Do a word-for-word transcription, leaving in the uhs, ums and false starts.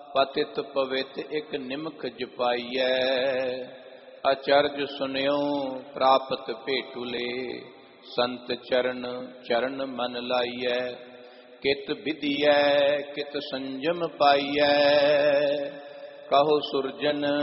ਪਤਿਤ ਪਵਿੱਤ ਇਕ ਨਿਮਖ ਜਪਾਈਐ। ਅਚਰਜ ਸੁਨਿਓ ਪ੍ਰਾਪਤ ਭੇਟੁਲੇ, ਸੰਤ ਚਰਨ ਚਰਨ ਮਨ ਲਾਈਐ। ਕਿਤ ਵਿਧੀਐ ਕਿਤ ਸੰਜਮ ਪਾਈਐ, ਕਹੋ ਸੁਰਜਨ